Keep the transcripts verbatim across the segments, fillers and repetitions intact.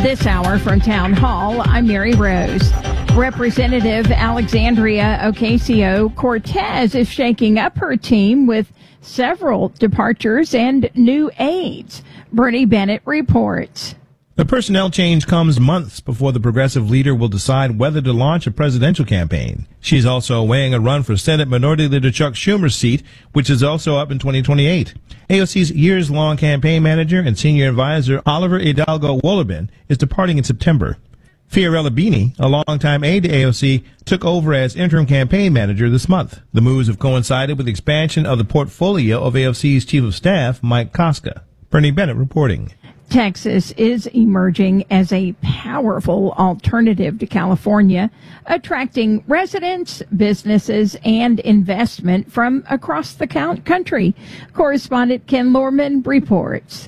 This hour from Town Hall, I'm Mary Rose. Representative Alexandria Ocasio-Cortez is shaking up her team with several departures and new aides. Bernie Bennett reports. The personnel change comes months before the progressive leader will decide whether to launch a presidential campaign. She's also weighing a run for Senate Minority Leader Chuck Schumer's seat, which is also up in twenty twenty-eight. A O C's years-long campaign manager and senior advisor Oliver Hidalgo Wollerbin is departing in September. Fiorella Bini, a longtime aide to A O C, took over as interim campaign manager this month. The moves have coincided with the expansion of the portfolio of A O C's chief of staff, Mike Koska. Bernie Bennett reporting. Texas is emerging as a powerful alternative to California, attracting residents, businesses, and investment from across the country. Correspondent Ken Lorman reports.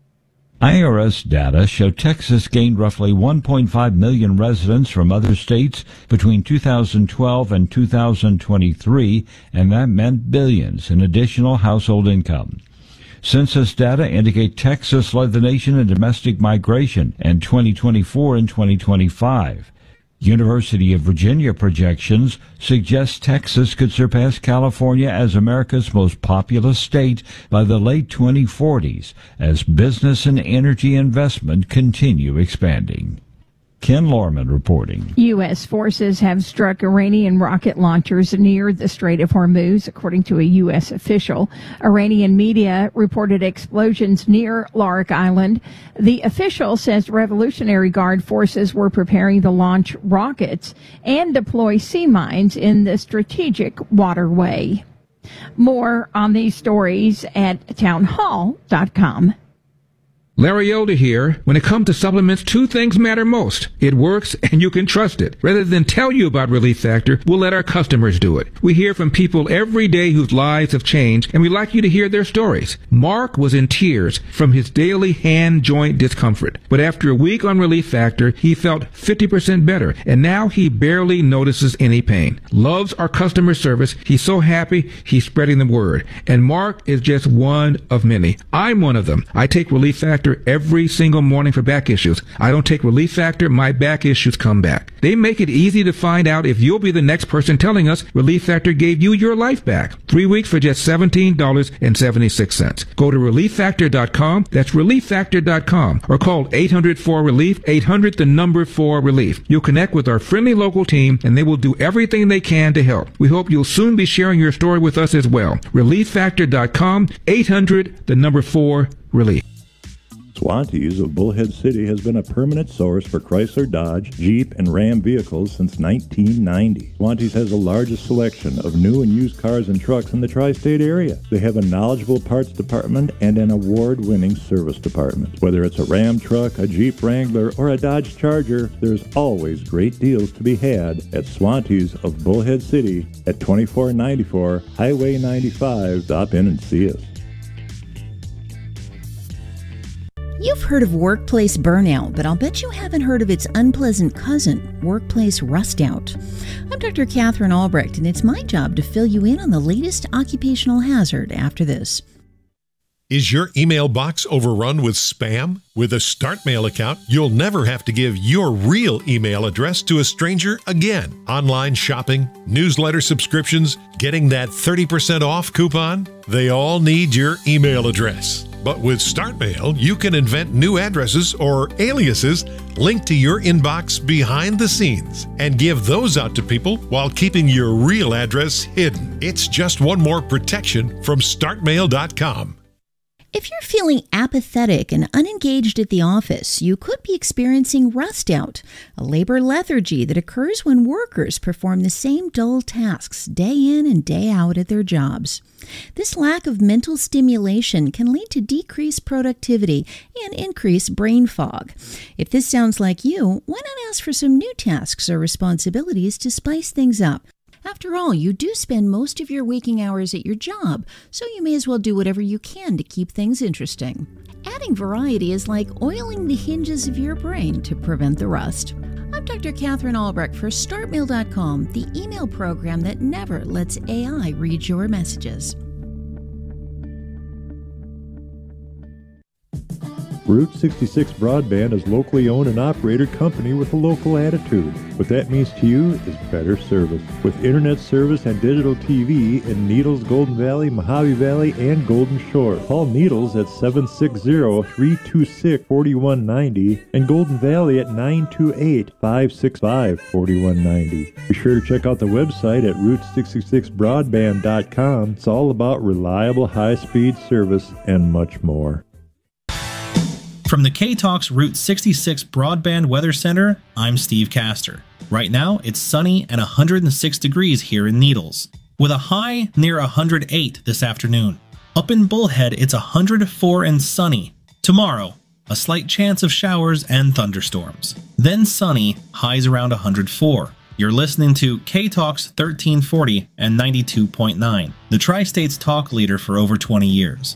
I R S data show Texas gained roughly one point five million residents from other states between two thousand twelve and two thousand twenty-three, and that meant billions in additional household income. Census data indicate Texas led the nation in domestic migration in twenty twenty-four and twenty twenty-five. University of Virginia projections suggest Texas could surpass California as America's most populous state by the late twenty forties as business and energy investment continue expanding. Ken Lorman reporting. U S forces have struck Iranian rocket launchers near the Strait of Hormuz, according to a U S official. Iranian media reported explosions near Larik Island. The official says Revolutionary Guard forces were preparing to launch rockets and deploy sea mines in the strategic waterway. More on these stories at town hall dot com. Larry Elder here. When it comes to supplements, two things matter most. It works and you can trust it. Rather than tell you about Relief Factor, we'll let our customers do it. We hear from people every day whose lives have changed, and we like you to hear their stories. Mark was in tears from his daily hand joint discomfort. But after a week on Relief Factor, he felt fifty percent better, and now he barely notices any pain. Loves our customer service. He's so happy, he's spreading the word. And Mark is just one of many. I'm one of them. I take Relief Factor every single morning for back issues. I don't take Relief Factor, my back issues come back. They make it easy to find out if you'll be the next person telling us Relief Factor gave you your life back. Three weeks for just seventeen dollars and seventy-six cents. Go to relief factor dot com. That's relief factor dot com. Or call eight hundred four relief, eight hundred the number four relief. You'll connect with our friendly local team and they will do everything they can to help. We hope you'll soon be sharing your story with us as well. relief factor dot com, eight hundred the number four relief. Swantees of Bullhead City has been a permanent source for Chrysler, Dodge, Jeep, and Ram vehicles since nineteen ninety. Swantees has the largest selection of new and used cars and trucks in the tri-state area. They have a knowledgeable parts department and an award-winning service department. Whether it's a Ram truck, a Jeep Wrangler, or a Dodge Charger, there's always great deals to be had at Swantees of Bullhead City at twenty-four ninety-four Highway ninety-five. Stop in and see us. You've heard of workplace burnout, but I'll bet you haven't heard of its unpleasant cousin, workplace rust out. I'm Doctor Catherine Albrecht, and it's my job to fill you in on the latest occupational hazard after this. Is your email box overrun with spam? With a StartMail account, you'll never have to give your real email address to a stranger again. Online shopping, newsletter subscriptions, getting that thirty percent off coupon, they all need your email address. But with StartMail, you can invent new addresses or aliases linked to your inbox behind the scenes and give those out to people while keeping your real address hidden. It's just one more protection from start mail dot com. If you're feeling apathetic and unengaged at the office, you could be experiencing rust out, a labor lethargy that occurs when workers perform the same dull tasks day in and day out at their jobs. This lack of mental stimulation can lead to decreased productivity and increased brain fog. If this sounds like you, why not ask for some new tasks or responsibilities to spice things up? After all, you do spend most of your waking hours at your job, so you may as well do whatever you can to keep things interesting. Adding variety is like oiling the hinges of your brain to prevent the rust. I'm Doctor Catherine Albrecht for start mail dot com, the email program that never lets A I read your messages. Route sixty-six Broadband is locally owned and operated company with a local attitude. What that means to you is better service. With internet service and digital T V in Needles, Golden Valley, Mojave Valley, and Golden Shore. Call Needles at seven six zero, three two six, four one nine zero and Golden Valley at nine two eight, five six five, four one nine zero. Be sure to check out the website at route sixty-six broadband dot com. It's all about reliable high-speed service and much more. From the K-Talks Route sixty-six Broadband Weather Center, I'm Steve Castor. Right now, it's sunny and one hundred six degrees here in Needles, with a high near one hundred eight this afternoon. Up in Bullhead, it's one hundred four and sunny. Tomorrow, a slight chance of showers and thunderstorms. Then sunny, highs around one hundred four. You're listening to K-Talks thirteen forty and ninety-two point nine, the Tri-State's talk leader for over twenty years.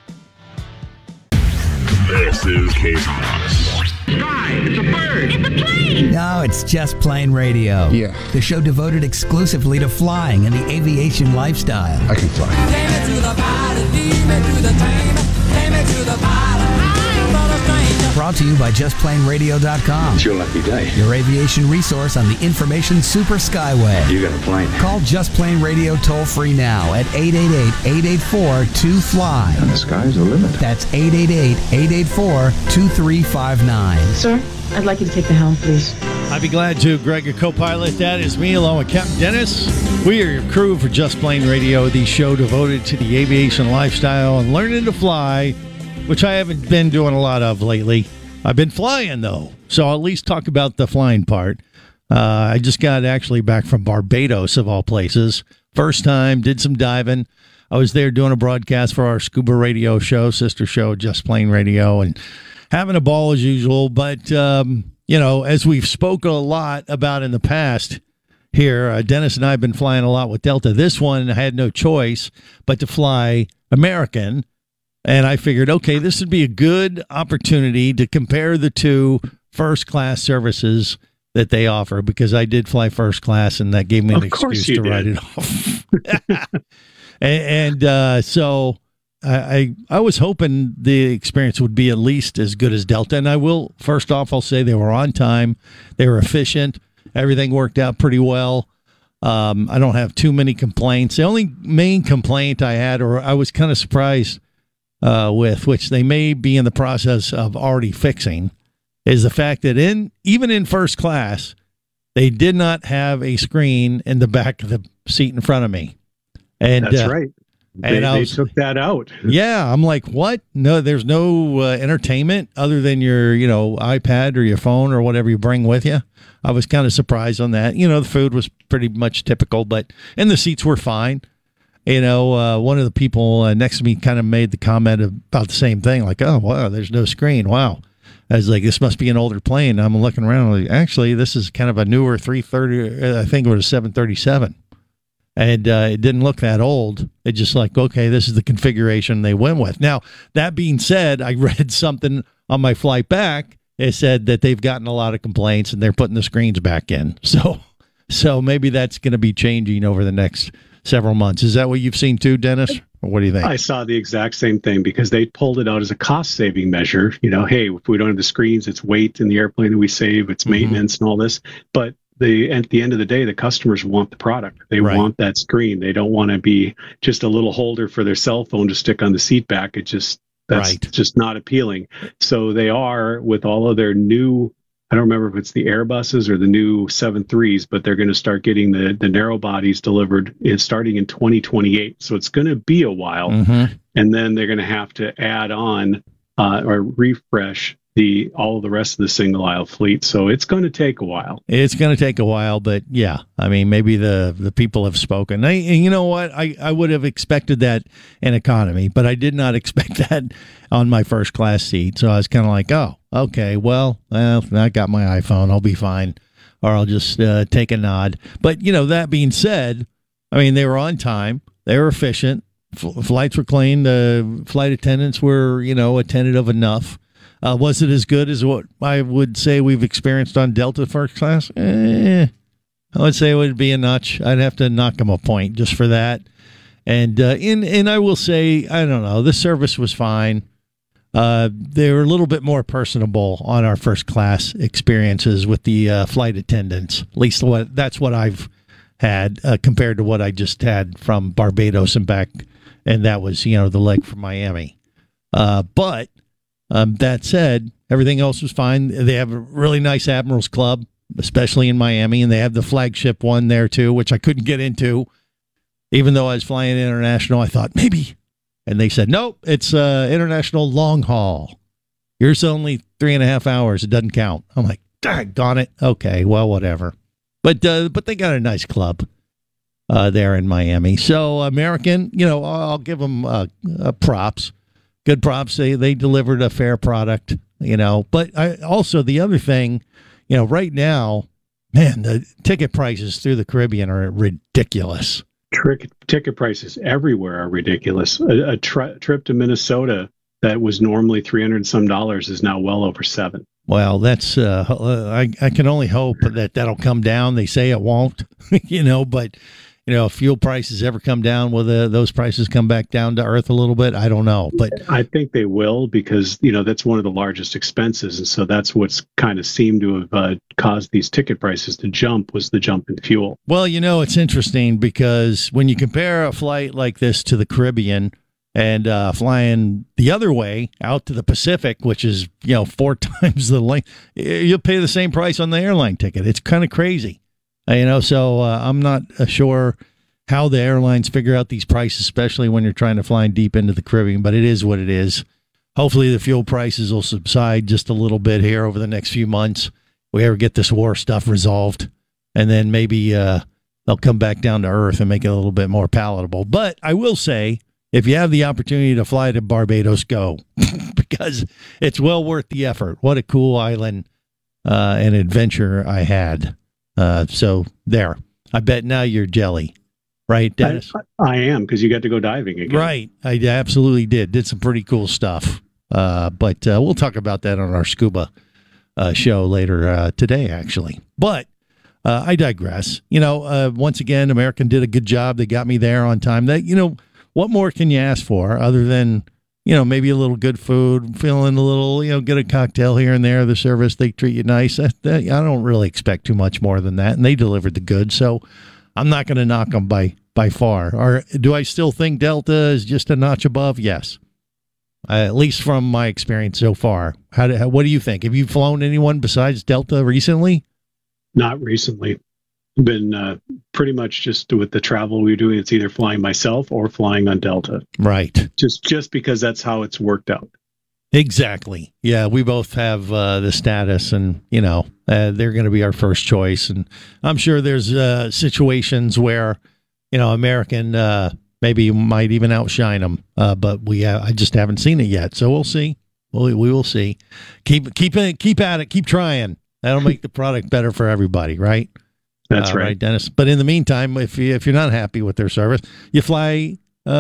This is K-Talks. Guy, it's a bird. It's a plane. No, it's Just Plain Radio. Yeah. The show devoted exclusively to flying and the aviation lifestyle. I can fly. Take me to the pilot, lead me to the train. Take me to the pilot. I'm not a stranger. Brought to you by just plain radio dot com. It's your lucky day. Your aviation resource on the information super skyway. You got a plane. Call Just Plain Radio toll free now at eight eight eight, eight eight four, two fly. And the sky's the limit. That's eight eight eight, eight eight four, two three five nine. Sir, I'd like you to take the helm, please. I'd be glad to, Greg, your co-pilot. That is me, along with Captain Dennis. We are your crew for Just Plain Radio, the show devoted to the aviation lifestyle and learning to fly, which I haven't been doing a lot of lately. I've been flying, though, so I'll at least talk about the flying part. Uh, I just got actually back from Barbados, of all places. First time, did some diving. I was there doing a broadcast for our scuba radio show, sister show, Just Plain Radio, and having a ball as usual. But, um, you know, as we've spoken a lot about in the past here, uh, Dennis and I have been flying a lot with Delta. This one, I had no choice but to fly American. And I figured, okay, this would be a good opportunity to compare the two first-class services that they offer, because I did fly first class, and that gave me an excuse to did. write it off. and and uh, so I I was hoping the experience would be at least as good as Delta. And I will, first off, I'll say they were on time. They were efficient. Everything worked out pretty well. Um, I don't have too many complaints. The only main complaint I had, or I was kind of surprised Uh, with, which they may be in the process of already fixing, is the fact that in even in first class, they did not have a screen in the back of the seat in front of me. And that's uh, right. And they, I was, they took that out. Yeah, I'm like, what? No, there's no uh, entertainment other than your, you know, iPad or your phone or whatever you bring with you. I was kind of surprised on that. You know, the food was pretty much typical, but and the seats were fine. You know, uh, one of the people uh, next to me kind of made the comment about the same thing, like, oh, wow, there's no screen. Wow. I was like, this must be an older plane. I'm looking around. Like, actually, this is kind of a newer three thirty. I think it was a seven thirty-seven. And uh, it didn't look that old. It just like, okay, this is the configuration they went with. Now, that being said, I read something on my flight back. It said that they've gotten a lot of complaints and they're putting the screens back in. So, so maybe that's going to be changing over the next several months. Is that what you've seen too, Dennis? Or what do you think? I saw the exact same thing because they pulled it out as a cost-saving measure. You know, hey, if we don't have the screens, it's weight in the airplane that we save, it's maintenance mm-hmm. and all this. But the at the end of the day, the customers want the product. They right. want that screen. They don't want to be just a little holder for their cell phone to stick on the seat back. It just that's right. just not appealing. So they are, with all of their new, I don't remember if it's the Airbuses or the new seven threes, but they're going to start getting the, the narrow bodies delivered in, starting in twenty twenty-eight. So it's going to be a while. Mm-hmm. And then they're going to have to add on uh, or refresh the all of the rest of the single aisle fleet. So it's going to take a while. It's going to take a while, but yeah, I mean, maybe the, the people have spoken. I, and you know what? I, I would have expected that in economy, but I did not expect that on my first class seat. So I was kind of like, oh, okay, well, well, I got my iPhone. I'll be fine. Or I'll just uh, take a nod. But, you know, that being said, I mean, they were on time. They were efficient. F- flights were clean. The flight attendants were, you know, attentive enough. Uh, was it as good as what I would say we've experienced on Delta first class? Eh, I would say it would be a notch. I'd have to knock them a point just for that. And, uh, in, and I will say, I don't know, the service was fine. uh, they were a little bit more personable on our first class experiences with the uh, flight attendants. At least what that's what I've had uh, compared to what I just had from Barbados and back, and that was, you know, the leg from Miami. Uh, but um, that said, everything else was fine. They have a really nice Admirals Club, especially in Miami, and they have the flagship one there too, which I couldn't get into. Even though I was flying international, I thought maybe. And they said, nope, it's uh, international long haul. Yours only three and a half hours. It doesn't count. I'm like, doggone it. Okay, well, whatever. But uh, but they got a nice club uh, there in Miami. So American, you know, I'll give them uh, uh, props. Good props. They, they delivered a fair product, you know. But I, also the other thing, you know, right now, man, the ticket prices through the Caribbean are ridiculous. Trick, ticket prices everywhere are ridiculous. A, a tri- trip to Minnesota that was normally three hundred some dollars is now well over seven. Well, that's uh, I, I can only hope that that'll come down. They say it won't, you know, but you know, if fuel prices ever come down, will the, those prices come back down to earth a little bit? I don't know, but I think they will, because, you know, that's one of the largest expenses. And so that's what's kind of seemed to have uh, caused these ticket prices to jump, was the jump in fuel. Well, you know, it's interesting because when you compare a flight like this to the Caribbean and uh, flying the other way out to the Pacific, which is, you know, four times the length, you'll pay the same price on the airline ticket. It's kind of crazy. You know, so uh, I'm not uh, sure how the airlines figure out these prices, especially when you're trying to fly deep into the Caribbean, but it is what it is. Hopefully the fuel prices will subside just a little bit here over the next few months. We ever get this war stuff resolved, and then maybe uh, they'll come back down to earth and make it a little bit more palatable. But I will say, if you have the opportunity to fly to Barbados, go, because it's well worth the effort. What a cool island uh, and adventure I had. Uh, so there, I bet now you're jelly, right, Dennis? I, I am, because you got to go diving again. Right. I absolutely did. Did some pretty cool stuff. Uh, but uh, we'll talk about that on our scuba uh, show later uh, today, actually. But uh, I digress. You know, uh, once again, American did a good job. They got me there on time. That, you know, what more can you ask for other than, you know, maybe a little good food, feeling a little, you know, get a cocktail here and there. The service, they treat you nice. That, that, I don't really expect too much more than that. And they delivered the goods. So I'm not going to knock them by, by far. Or do I still think Delta is just a notch above? Yes. Uh, at least from my experience so far. How, do, how What do you think? Have you flown anyone besides Delta recently? Not recently. Been uh, pretty much just with the travel we're doing, it's either flying myself or flying on Delta. Right. Just just because that's how it's worked out. Exactly. Yeah, we both have uh, the status, and, you know, uh, they're going to be our first choice. And I'm sure there's uh, situations where, you know, American uh, maybe might even outshine them, uh, but we uh, I just haven't seen it yet. So we'll see. We'll, we will see. Keep, keep, it, keep at it. Keep trying. That'll make the product better for everybody, right? That's uh, right. right, Dennis. But in the meantime, if you, if you're not happy with their service, you fly,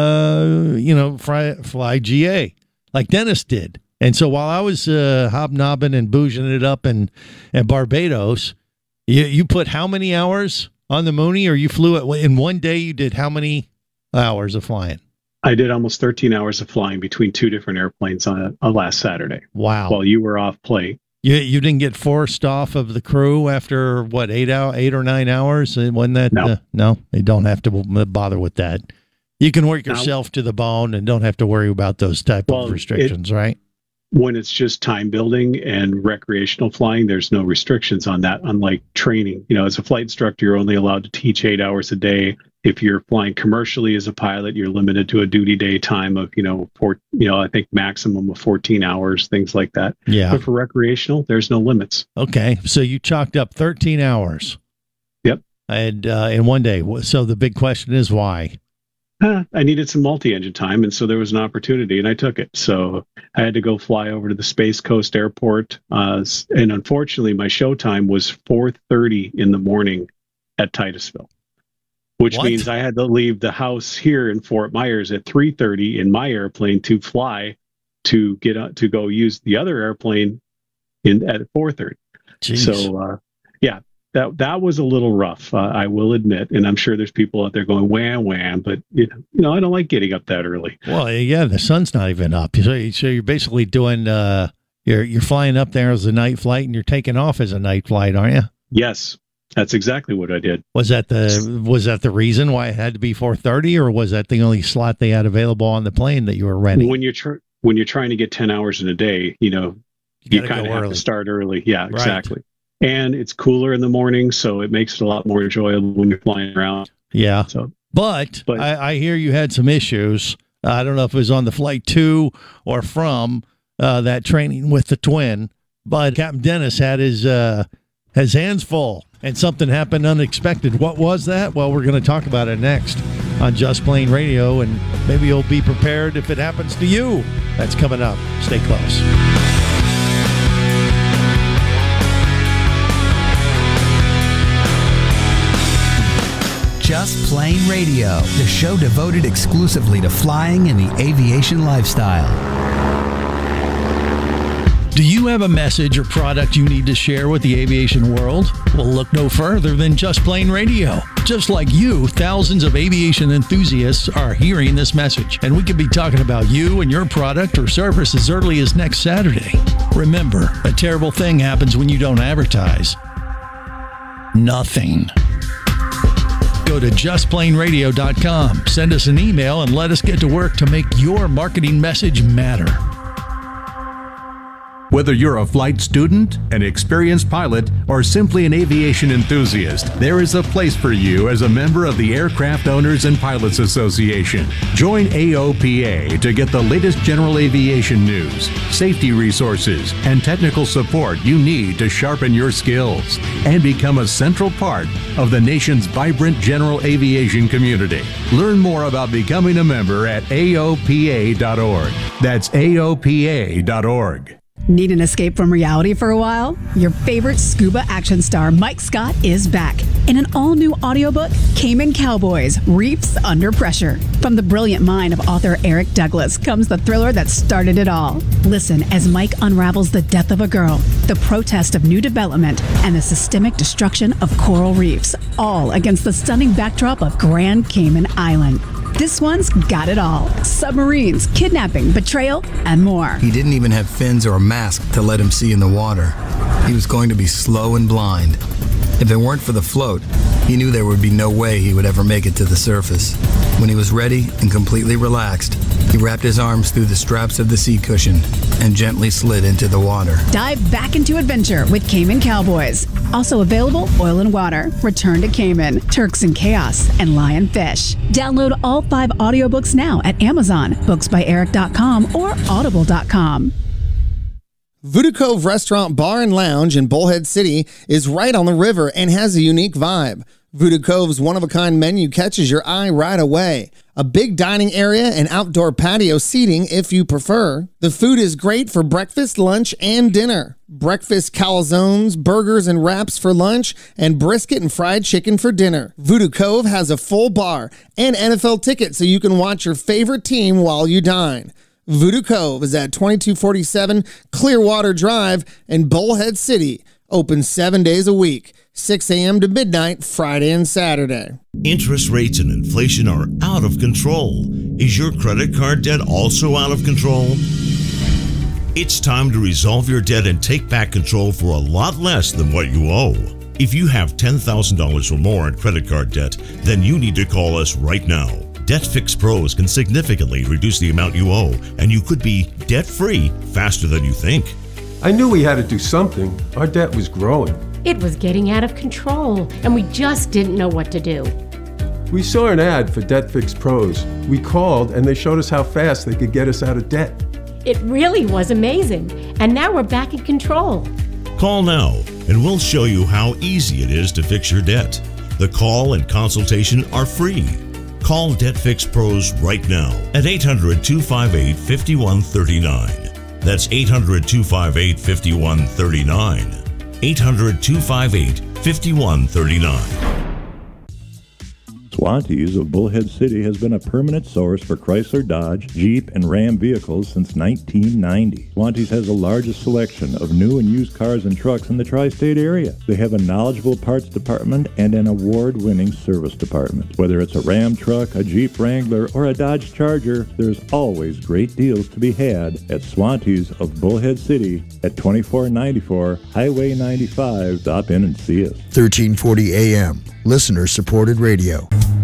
uh, you know, fly, fly G A like Dennis did. And so while I was uh, hobnobbing and bouging it up in, in Barbados, you you put how many hours on the Mooney, or you flew it in one day? You did how many hours of flying? I did almost thirteen hours of flying between two different airplanes on a, a last Saturday. Wow! While you were off play. You you didn't get forced off of the crew after what eight hour eight or nine hours? Wasn't that no? Uh, no, they don't have to bother with that. You can work yourself no. to the bone and don't have to worry about those type well, of restrictions, it, right? When it's just time building and recreational flying, there's no restrictions on that. Unlike training, you know, as a flight instructor, you're only allowed to teach eight hours a day. If you're flying commercially as a pilot, you're limited to a duty day time of, you know, four, you know, I think maximum of fourteen hours, things like that. Yeah. But for recreational, there's no limits. Okay. So you chalked up thirteen hours. Yep. And uh, in one day. So the big question is why? Uh, I needed some multi-engine time, and so there was an opportunity, and I took it. So I had to go fly over to the Space Coast Airport, uh, and unfortunately, my show time was four thirty in the morning at Titusville. Which what? means I had to leave the house here in Fort Myers at three thirty in my airplane to fly to get uh, to go use the other airplane in at four thirty. So, uh, yeah, that that was a little rough, uh, I will admit. And I'm sure there's people out there going, wham, wham. But, you know, you know, I don't like getting up that early. Well, yeah, the sun's not even up. So, so you're basically doing, uh, you're, you're flying up there as a night flight and you're taking off as a night flight, aren't you? Yes. That's exactly what I did. Was that the was that the reason why it had to be four thirty, or was that the only slot they had available on the plane that you were renting? When you're tr- when you're trying to get ten hours in a day, you know, you, you kind of have early. to start early. Yeah, right. Exactly. And it's cooler in the morning, so it makes it a lot more enjoyable when you're flying around. Yeah. So, but, but I, I hear you had some issues. I don't know if it was on the flight to or from uh, that training with the twin, but Captain Dennis had his uh, his hands full. And something happened unexpected. What was that? Well, we're going to talk about it next on Just Plain Radio, and maybe you'll be prepared if it happens to you. That's coming up. Stay close. Just Plain Radio, the show devoted exclusively to flying and the aviation lifestyle. Do you have a message or product you need to share with the aviation world? Well, look no further than Just Plain Radio. Just like you, thousands of aviation enthusiasts are hearing this message, and we could be talking about you and your product or service as early as next Saturday. Remember, a terrible thing happens when you don't advertise. Nothing. Go to just plain radio dot com, send us an email, and let us get to work to make your marketing message matter. Whether you're a flight student, an experienced pilot, or simply an aviation enthusiast, there is a place for you as a member of the Aircraft Owners and Pilots Association. Join A O P A to get the latest general aviation news, safety resources, and technical support you need to sharpen your skills and become a central part of the nation's vibrant general aviation community. Learn more about becoming a member at A O P A dot org. That's A O P A dot org. Need an escape from reality for a while? Your favorite scuba action star, Mike Scott, is back in an all-new audiobook, Cayman Cowboys, Reefs Under Pressure. From the brilliant mind of author Eric Douglas comes the thriller that started it all. Listen as Mike unravels the death of a girl, the protest of new development, and the systemic destruction of coral reefs, all against the stunning backdrop of Grand Cayman Island. This one's got it all. Submarines, kidnapping, betrayal, and more. He didn't even have fins or a mask to let him see in the water. He was going to be slow and blind. If it weren't for the float, he knew there would be no way he would ever make it to the surface. When he was ready and completely relaxed, he wrapped his arms through the straps of the seat cushion and gently slid into the water. Dive back into adventure with Cayman Cowboys. Also available, Oil and Water, Return to Cayman, Turks and Chaos, and Lionfish. Download all five audiobooks now at Amazon, books by eric dot com, or audible dot com. Voodoo Cove Restaurant, Bar, and Lounge in Bullhead City is right on the river and has a unique vibe. Voodoo Cove's one-of-a-kind menu catches your eye right away. A big dining area and outdoor patio seating if you prefer. The food is great for breakfast, lunch, and dinner. Breakfast calzones, burgers, and wraps for lunch, and brisket and fried chicken for dinner. Voodoo Cove has a full bar and N F L tickets so you can watch your favorite team while you dine. Voodoo Cove is at twenty-two forty-seven Clearwater Drive in Bullhead City. Open seven days a week, six a.m. to midnight, Friday and Saturday. Interest rates and inflation are out of control. Is your credit card debt also out of control? It's time to resolve your debt and take back control for a lot less than what you owe. If you have ten thousand dollars or more in credit card debt, then you need to call us right now. DebtFix Pros can significantly reduce the amount you owe, and you could be debt-free faster than you think. I knew we had to do something. Our debt was growing. It was getting out of control, and we just didn't know what to do. We saw an ad for DebtFix Pros. We called, and they showed us how fast they could get us out of debt. It really was amazing, and now we're back in control. Call now, and we'll show you how easy it is to fix your debt. The call and consultation are free. Call DebtFix Pros right now at eight hundred, two five eight, five one three nine. That's eight hundred, two five eight, five one three nine. eight hundred, two five eight, five one three nine. Swantees of Bullhead City has been a permanent source for Chrysler, Dodge, Jeep, and Ram vehicles since nineteen ninety. Swantees has the largest selection of new and used cars and trucks in the tri-state area. They have a knowledgeable parts department and an award-winning service department. Whether it's a Ram truck, a Jeep Wrangler, or a Dodge Charger, there's always great deals to be had at Swantees of Bullhead City at twenty-four ninety-four Highway ninety-five. Stop in and see us. thirteen forty A M, listener-supported radio.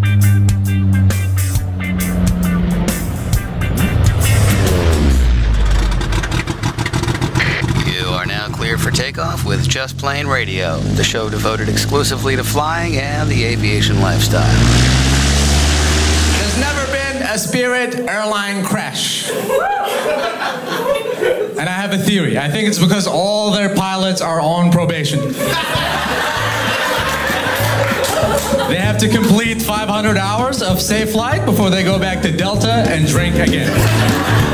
You are now clear for takeoff with Just Plain Radio, the show devoted exclusively to flying and the aviation lifestyle. There's never been a Spirit airline crash. And I have a theory. I think it's because all their pilots are on probation. They have to complete five hundred hours of safe flight before they go back to Delta and drink again.